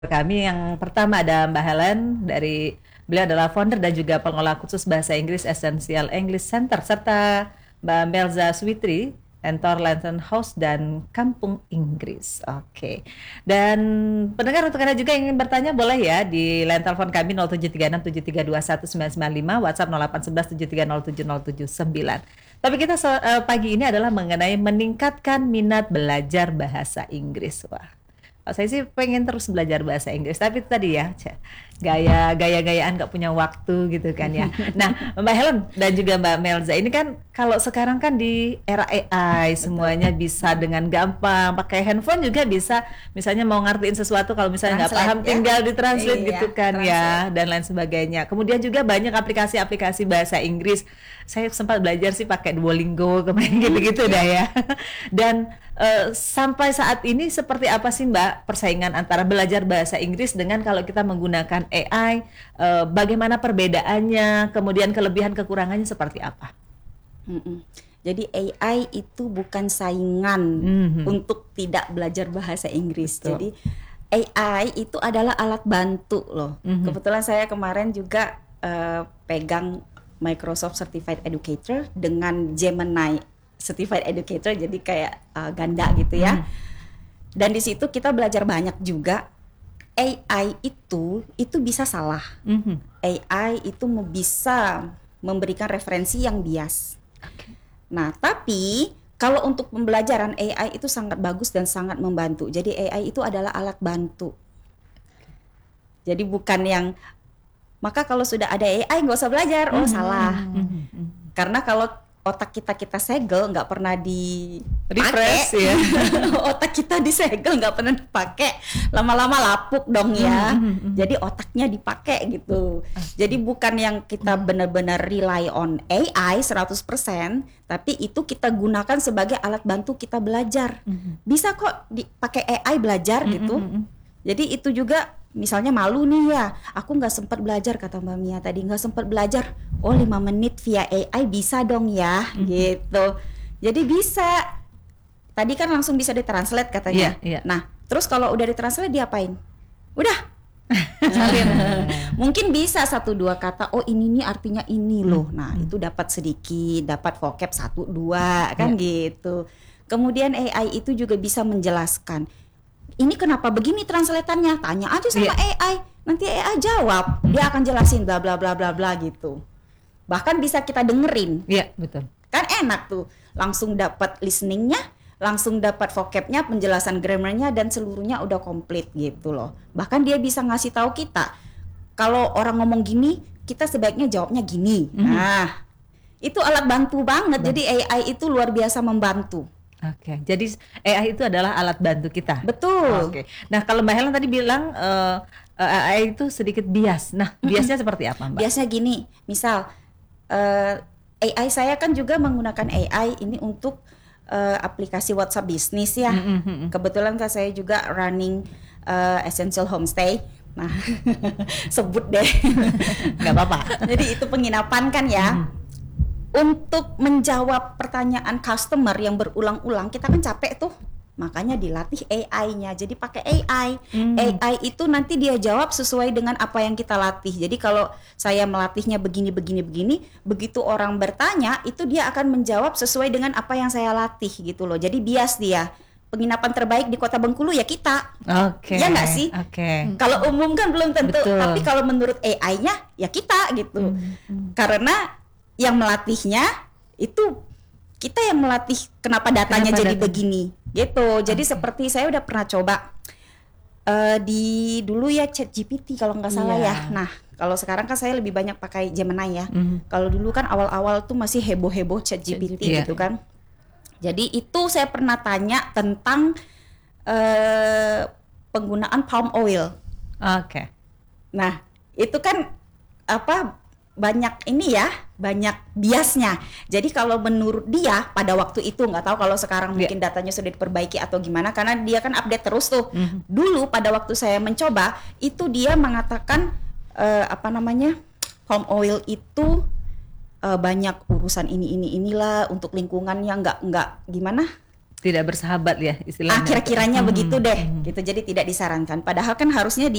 Kami yang pertama ada Mbak Helen dari beliau adalah founder dan juga pengelola khusus bahasa Inggris Essential English Center serta Mbak Melza Switri Entor Lantern House dan Kampung Inggris. Oke. Dan pendengar untuk Anda juga yang ingin bertanya boleh ya di line telepon kami 0736732199, WhatsApp 0811730709. Tapi kita pagi ini adalah mengenai meningkatkan minat belajar bahasa Inggris. Wah. Saya sih pengen terus belajar bahasa Inggris, tapi itu tadi ya gaya-gayaan nggak punya waktu gitu kan ya. Nah, Mbak Helen dan juga Mbak Melza ini kan kalau sekarang kan di era AI semuanya bisa dengan gampang, pakai handphone juga bisa. Misalnya mau ngertiin sesuatu kalau misalnya nggak paham tinggal ditranslate gitu kan ya dan lain sebagainya. Kemudian juga banyak aplikasi-aplikasi bahasa Inggris. Saya sempat belajar sih pakai Duolingo kemarin gitu-gitu dah ya. Dan sampai saat ini seperti apa sih Mbak persaingan antara belajar bahasa Inggris dengan kalau kita menggunakan AI, bagaimana perbedaannya, kemudian kelebihan kekurangannya seperti apa? Jadi AI itu bukan saingan untuk tidak belajar bahasa Inggris. Betul. Jadi AI itu adalah alat bantu loh. Kebetulan saya kemarin juga pegang Microsoft Certified Educator dengan Gemini Certified Educator, jadi kayak ganda gitu ya. Dan di situ kita belajar banyak juga. AI itu bisa salah. AI itu bisa memberikan referensi yang bias. Nah, tapi kalau untuk pembelajaran AI itu sangat bagus dan sangat membantu. Jadi AI itu adalah alat bantu. Jadi bukan yang maka kalau sudah ada AI nggak usah belajar. Oh, salah. Karena kalau otak kita segel, nggak pernah Refresh ya. Otak kita disegel, nggak pernah dipakai, lama-lama lapuk dong ya. Jadi otaknya dipakai gitu. Jadi bukan yang kita benar-benar rely on AI 100%, tapi itu kita gunakan sebagai alat bantu kita belajar. Bisa kok dipakai AI belajar gitu. Jadi itu juga misalnya malu nih ya, aku nggak sempat belajar, kata Mbak Mia tadi, nggak sempat belajar. Oh, 5 menit via AI bisa dong ya, gitu. Jadi bisa. Tadi kan langsung bisa ditranslate katanya. Nah, terus kalau udah ditranslate diapain? Udah. Mungkin bisa 1-2 kata, oh ini nih artinya ini loh. Nah, itu dapat sedikit, dapat vocab 1-2 kan gitu. Kemudian AI itu juga bisa menjelaskan. Ini kenapa begini translatannya? Tanya aja sama AI. Nanti AI jawab. Dia akan jelasin bla bla bla bla bla gitu. Bahkan bisa kita dengerin. Iya, betul. Kan enak tuh. Langsung dapat listeningnya, langsung dapat vocabnya, penjelasan grammarnya, dan seluruhnya udah komplit gitu loh. Bahkan dia bisa ngasih tahu kita, kalau orang ngomong gini, kita sebaiknya jawabnya gini. Nah, itu alat bantu banget. Jadi AI itu luar biasa membantu. Oke, jadi AI itu adalah alat bantu kita. Betul. Oke. Nah, kalau Mbak Helen tadi bilang AI itu sedikit bias. Nah, biasnya seperti apa, Mbak? Biasanya gini, misal AI saya kan juga menggunakan AI ini untuk aplikasi WhatsApp bisnis ya. Kebetulan kan saya juga running Essential Homestay. Nah, sebut deh. Nggak apa-apa. Jadi itu penginapan kan ya. Untuk menjawab pertanyaan customer yang berulang-ulang, kita kan capek tuh. Makanya dilatih AI-nya. Jadi pakai AI. AI itu nanti dia jawab sesuai dengan apa yang kita latih. Jadi kalau saya melatihnya begini, begitu orang bertanya, itu dia akan menjawab sesuai dengan apa yang saya latih gitu loh. Jadi bias dia. Penginapan terbaik di Kota Bengkulu ya kita. Ya nggak sih? Kalau umum kan belum tentu. Betul. Tapi kalau menurut AI-nya ya kita gitu. Karena yang melatihnya itu kita yang melatih kenapa datanya jadi begini gitu. Jadi seperti saya udah pernah coba di dulu ya ChatGPT kalau nggak salah ya. Nah, kalau sekarang kan saya lebih banyak pakai Gemini ya. Kalau dulu kan awal-awal tuh masih heboh-heboh ChatGPT gitu kan. Jadi itu saya pernah tanya tentang penggunaan palm oil. Nah, itu kan banyak ini ya, banyak biasnya. Jadi kalau menurut dia pada waktu itu, nggak tahu kalau sekarang mungkin datanya sudah diperbaiki atau gimana, karena dia kan update terus tuh. Dulu pada waktu saya mencoba itu dia mengatakan palm oil itu banyak urusan inilah untuk lingkungan yang nggak gimana Tidak bersahabat ya istilahnya. Kira-kiranya begitu deh, gitu. Jadi tidak disarankan. Padahal kan harusnya